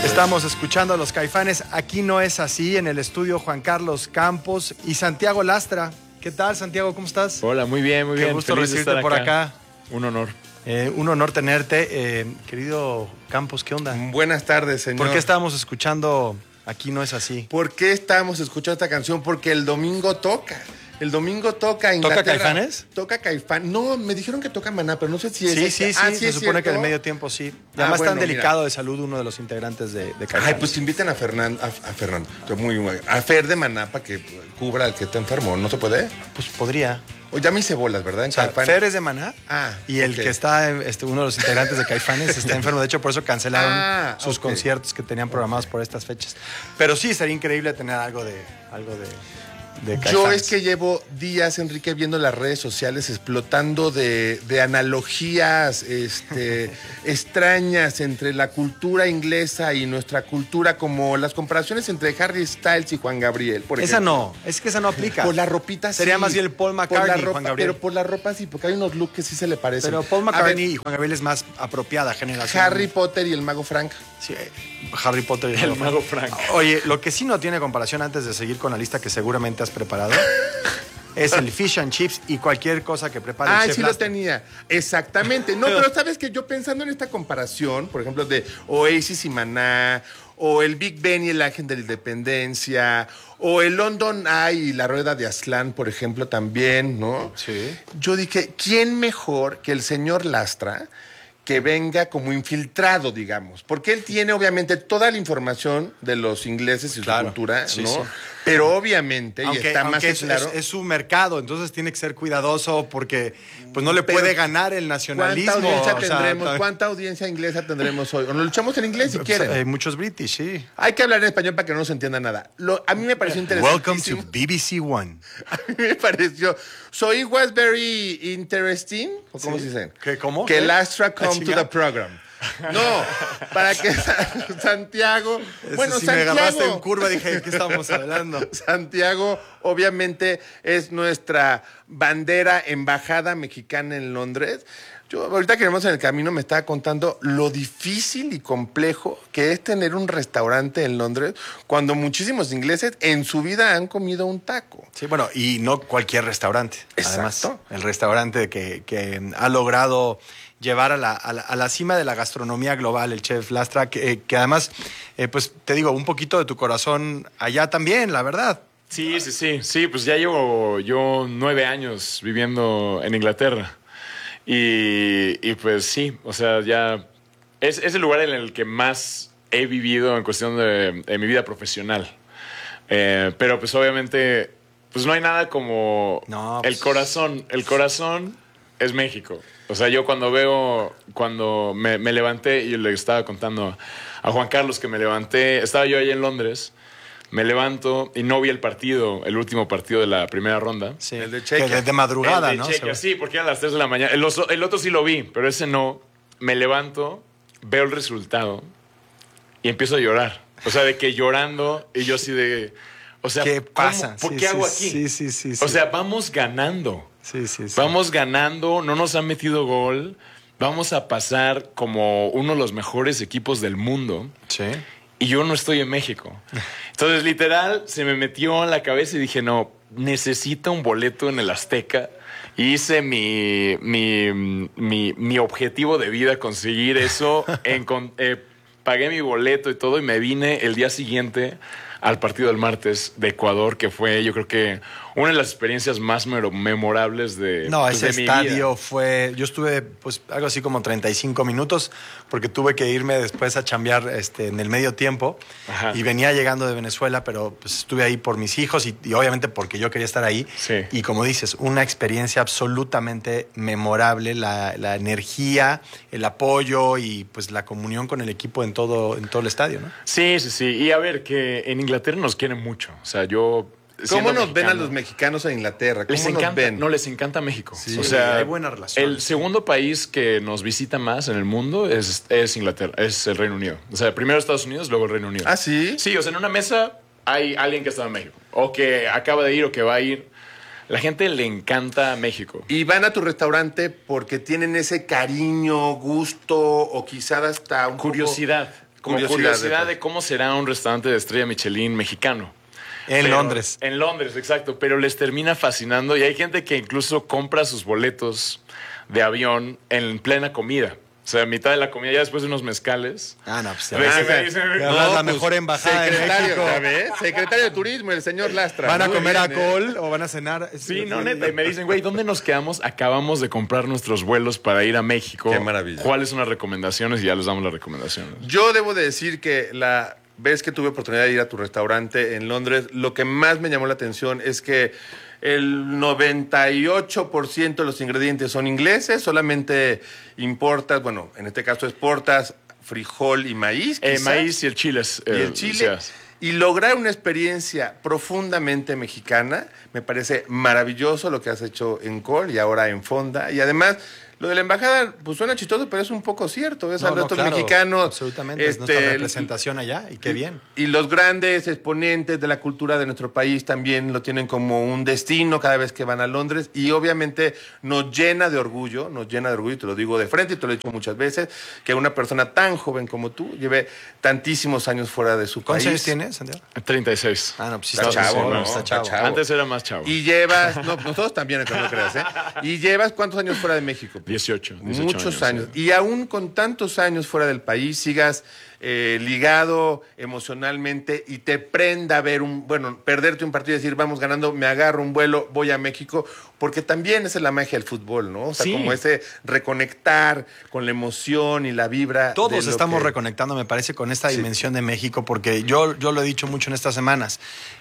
Estamos escuchando a los Caifanes. Aquí no es así, en el estudio Juan Carlos Campos y Santiago Lastra. ¿Qué tal, Santiago? ¿Cómo estás? Hola, muy bien, muy bien. Qué gusto recibirte por acá. Un honor. Un honor tenerte. Querido Campos, ¿qué onda? Buenas tardes, señor. ¿Por qué estábamos escuchando Aquí no es así? ¿Por qué estábamos escuchando esta canción? Porque el domingo toca. El domingo toca Inglaterra. ¿Toca Caifanes? Toca Caifán. No, me dijeron que toca Maná, pero no sé si es... Sí, se supone que en el medio tiempo sí. Y además tan delicado de salud uno de los integrantes de Caifanes. Ay, pues inviten a Fernando. A Fer de Maná para que cubra al que está enfermo. ¿No se puede? Pues podría. O ya me hice bolas, ¿verdad? En Fer es de Maná. Y el que está, uno de los integrantes de Caifanes está enfermo. De hecho, por eso cancelaron sus conciertos que tenían programados por estas fechas. Pero sí, sería increíble tener algo de Yo es que llevo días, Enrique, viendo las redes sociales explotando de analogías extrañas entre la cultura inglesa y nuestra cultura, como las comparaciones entre Harry Styles y Juan Gabriel, por ejemplo. Esa no aplica. Por la ropita sí. Sería más bien el Paul McCartney y Juan Gabriel. Pero por la ropa sí, porque hay unos looks que sí se le parecen. Pero Paul McCartney y Juan Gabriel es más apropiada generación. Harry Potter y el Mago Frank. Sí, Harry Potter y el Mago Frank. Oye, lo que sí no tiene comparación, antes de seguir con la lista que seguramente has preparado, es el fish and chips y cualquier cosa que prepare el chef sí Lastra. lo tenía. Exactamente. No, pero sabes que yo pensando en esta comparación, por ejemplo, de Oasis y Maná, o el Big Ben y el Ángel de la Independencia, o el London Eye y la Rueda de Aztlán, por ejemplo, también, ¿no? Sí. Yo dije, ¿quién mejor que el señor Lastra que venga como infiltrado, digamos? Porque él tiene, obviamente, toda la información de los ingleses y su cultura, sí, ¿no? Sí. Pero obviamente, y está más que claro... Es su mercado, entonces tiene que ser cuidadoso porque pues no le puede ganar el nacionalismo. ¿Cuánta audiencia inglesa tendremos hoy? O nos luchamos en inglés si quieren. Hay muchos british, sí. Hay que hablar en español para que no se entienda nada. A mí me pareció interesante. Welcome to BBC One. A mí me pareció... So it was very interesting. ¿O cómo se dice? ¿Cómo? Que Lastra come to the program. No, para que Santiago... Bueno, si Santiago... me agarraste en curva, dije, ¿de qué estamos hablando? Santiago, obviamente, es nuestra bandera embajada mexicana en Londres. Yo, ahorita que íbamos en el camino, me estaba contando lo difícil y complejo que es tener un restaurante en Londres cuando muchísimos ingleses en su vida han comido un taco. Sí, bueno, y no cualquier restaurante. Exacto. Además, el restaurante que ha logrado llevar a la cima de la gastronomía global, el chef Lastra, que además, pues te digo, un poquito de tu corazón allá también, la verdad. Sí, pues ya llevo yo 9 años viviendo en Inglaterra. Y pues sí, o sea, ya es el lugar en el que más he vivido en cuestión de mi vida profesional. Pero pues obviamente, pues no hay nada como el corazón. El corazón es México. O sea, yo cuando me levanté, y le estaba contando a Juan Carlos que me levanté, estaba yo ahí en Londres, me levanto y no vi el último partido de la primera ronda. Sí, el de Chequia. De madrugada, el de ¿no? Chequia, sí, porque eran las 3 de la mañana. El otro sí lo vi, pero ese no. Me levanto, veo el resultado y empiezo a llorar. O sea, de que llorando y yo así de... O sea, ¿qué pasa? ¿Por qué hago aquí? Sí. O sea, vamos ganando. Sí. Vamos ganando, no nos han metido gol. Vamos a pasar como uno de los mejores equipos del mundo. Sí. Y yo no estoy en México. Entonces, literal, se me metió en la cabeza y dije, no, necesito un boleto en el Azteca. Y hice mi objetivo de vida, conseguir eso. Pagué mi boleto y todo y me vine el día siguiente al partido del martes de Ecuador, que fue, yo creo que una de las experiencias más memorables de ese mi estadio vida. fue... Yo estuve, pues, algo así como 35 minutos, porque tuve que irme después a chambear en el medio tiempo. Ajá. Y venía llegando de Venezuela, pero pues estuve ahí por mis hijos y obviamente porque yo quería estar ahí. Sí. Y como dices, una experiencia absolutamente memorable, la energía, el apoyo y pues la comunión con el equipo en todo el estadio, ¿no? Sí. Y a ver, que en Inglaterra nos quieren mucho. O sea, yo... ¿Cómo nos ven a los mexicanos en Inglaterra? ¿Cómo nos ven? No, les encanta México. Sí, o sea, hay buena relación. El segundo país que nos visita más en el mundo es Inglaterra, es el Reino Unido. O sea, primero Estados Unidos, luego el Reino Unido. ¿Ah, sí? Sí, o sea, en una mesa hay alguien que está en México, o que acaba de ir, o que va a ir. La gente le encanta México. Y van a tu restaurante porque tienen ese cariño, gusto, o quizás hasta un Curiosidad. como curiosidad de cómo será un restaurante de estrella Michelin mexicano. Londres. En Londres, exacto. Pero les termina fascinando y hay gente que incluso compra sus boletos de avión en plena comida. O sea, a mitad de la comida, ya después de unos mezcales. No, pues la mejor embajada de secretario, México. ¿sabes? Secretario de Turismo, el señor Lastra. ¿Van a Muy comer bien, alcohol o van a cenar? Sí, no, neta. Y me dicen, güey, ¿dónde nos quedamos? Acabamos de comprar nuestros vuelos para ir a México. Qué maravilla. ¿Cuáles son las recomendaciones? Y ya les damos las recomendaciones. Yo debo de decir que la vez que tuve oportunidad de ir a tu restaurante en Londres, lo que más me llamó la atención es que el 98% de los ingredientes son ingleses, solamente importas, bueno, en este caso exportas frijol y maíz. Maíz y el chile. Y el chile. Y lograr una experiencia profundamente mexicana, me parece maravilloso lo que has hecho en Col y ahora en Fonda. Y además, lo de la embajada, pues suena chistoso, pero es un poco cierto. Es algo de mexicanos. Absolutamente, es nuestra representación allá y qué bien. Y los grandes exponentes de la cultura de nuestro país también lo tienen como un destino cada vez que van a Londres. Y obviamente nos llena de orgullo, y te lo digo de frente y te lo he dicho muchas veces, que una persona tan joven como tú lleve tantísimos años fuera de su país. ¿Cuántos años tienes, Santiago? 36. Ah, no, pues sí Está chavo, ¿no? Está chavo. Antes era más chavo. Y llevas, no, nosotros también, aunque no lo creas, ¿eh? Y llevas ¿cuántos años fuera de México? 18 Muchos años. Sí. Y aún con tantos años fuera del país, sigas ligado emocionalmente y te prenda ver perderte un partido y decir, vamos ganando, me agarro un vuelo, voy a México, porque también esa es la magia del fútbol, ¿no? O sea, sí, como ese reconectar con la emoción y la vibra. Todos estamos reconectando, me parece, con esta dimensión de México, porque yo lo he dicho mucho en estas semanas.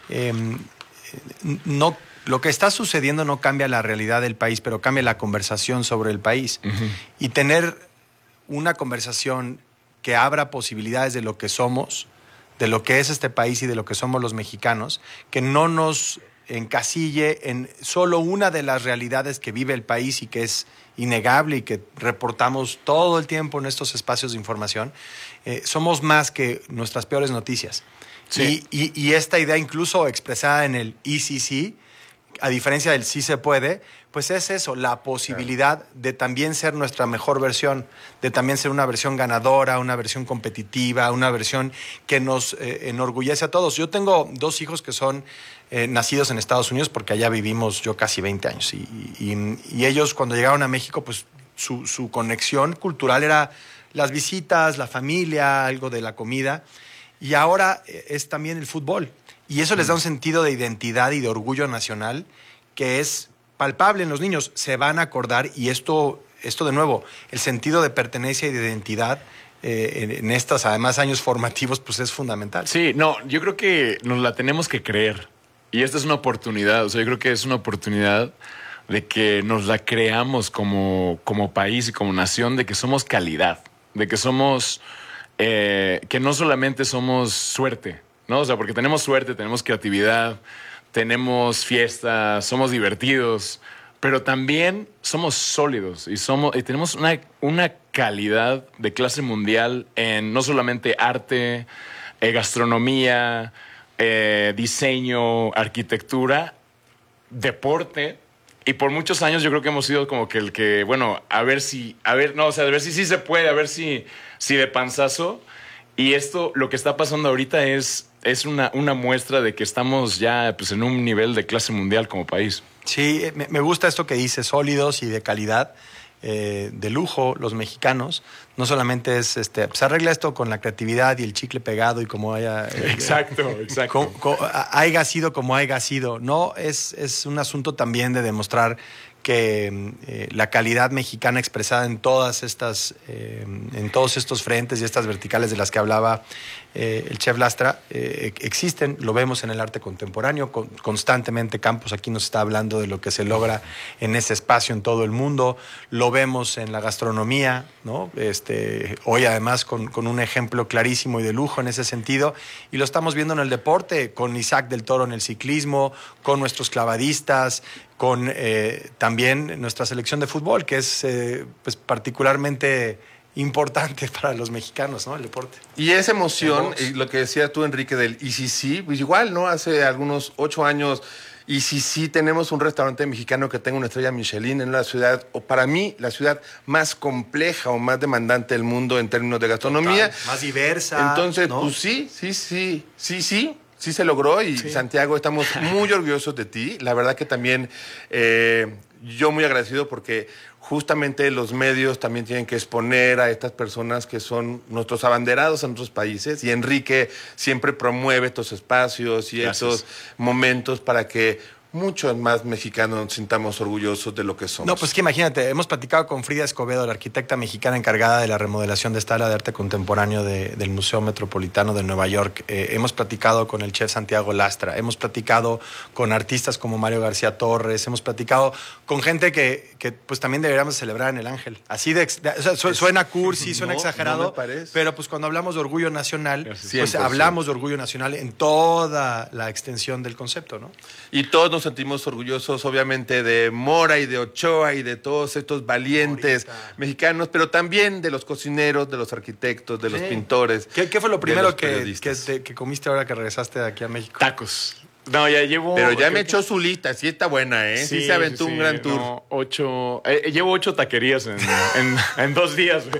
No. Lo que está sucediendo no cambia la realidad del país, pero cambia la conversación sobre el país. Uh-huh. Y tener una conversación que abra posibilidades de lo que somos, de lo que es este país y de lo que somos los mexicanos, que no nos encasille en solo una de las realidades que vive el país y que es innegable y que reportamos todo el tiempo en estos espacios de información. Somos más que nuestras peores noticias. Sí. Y esta idea incluso expresada en el ECC, a diferencia del sí se puede, pues es eso, la posibilidad de también ser nuestra mejor versión, de también ser una versión ganadora, una versión competitiva, una versión que nos enorgullece a todos. Yo tengo 2 hijos que son nacidos en Estados Unidos, porque allá vivimos yo casi 20 años. Y ellos cuando llegaron a México, pues su conexión cultural era las visitas, la familia, algo de la comida. Y ahora es también el fútbol. Y eso les da un sentido de identidad y de orgullo nacional que es palpable en los niños. Se van a acordar, y esto de nuevo, el sentido de pertenencia y de identidad en estos, además, años formativos, pues es fundamental. Sí, no, yo creo que nos la tenemos que creer. Y esta es una oportunidad, o sea, yo creo que es una oportunidad de que nos la creamos como país y como nación, de que somos calidad, de que somos, que no solamente somos suerte, ¿no? O sea, porque tenemos suerte, tenemos creatividad, tenemos fiestas, somos divertidos, pero también somos sólidos y tenemos una calidad de clase mundial en no solamente arte, gastronomía, diseño, arquitectura, deporte. Y por muchos años yo creo que hemos sido como que a ver si sí se puede, a ver si de panzazo. Y esto, lo que está pasando ahorita es una muestra de que estamos ya pues, en un nivel de clase mundial como país. Sí, me gusta esto que dices, sólidos y de calidad, de lujo, los mexicanos. No solamente es, pues arregla esto con la creatividad y el chicle pegado y como haya... Exacto. Haya sido como haya sido. No, es un asunto también de demostrar que la calidad mexicana expresada en todos estos frentes y estas verticales de las que hablaba el chef Lastra, existen, lo vemos en el arte contemporáneo, constantemente Campos aquí nos está hablando de lo que se logra en ese espacio en todo el mundo, lo vemos en la gastronomía, ¿no? Hoy además con un ejemplo clarísimo y de lujo en ese sentido, y lo estamos viendo en el deporte, con Isaac del Toro en el ciclismo, con nuestros clavadistas, con también nuestra selección de fútbol, que es pues particularmente importante para los mexicanos, ¿no? El deporte. Y esa emoción, y lo que decías tú, Enrique, del ECC, pues igual, ¿no? Hace algunos 8 años Y sí, tenemos un restaurante mexicano que tenga una estrella Michelin en la ciudad, o para mí, la ciudad más compleja o más demandante del mundo en términos de gastronomía. Total, más diversa. Entonces, ¿no? pues sí se logró y Santiago, estamos muy orgullosos de ti. La verdad que también yo muy agradecido porque justamente los medios también tienen que exponer a estas personas que son nuestros abanderados en otros países y Enrique siempre promueve estos espacios y estos momentos para que muchos más mexicanos nos sintamos orgullosos de lo que somos. No, pues que imagínate, hemos platicado con Frida Escobedo, la arquitecta mexicana encargada de la remodelación de esta área de arte contemporáneo del Museo Metropolitano de Nueva York. Hemos platicado con el chef Santiago Lastra, hemos platicado con artistas como Mario García Torres, hemos platicado con gente que pues también deberíamos celebrar en el Ángel. Así o sea, suena cursi, suena exagerado, no me parece. pero pues cuando hablamos de orgullo nacional, pues 100%. hablamos de orgullo nacional en toda la extensión del concepto, ¿no? Y todos nos sentimos orgullosos, obviamente, de Mora y de Ochoa y de todos estos valientes mexicanos, pero también de los cocineros, de los arquitectos, de los pintores. ¿Qué fue lo primero los periodistas. que comiste ahora que regresaste de aquí a México? Tacos. No, ya llevo... Pero ya me echó su lista, sí está buena, ¿eh? Sí se aventó un gran tour. No, llevo 8 taquerías en 2 días, güey.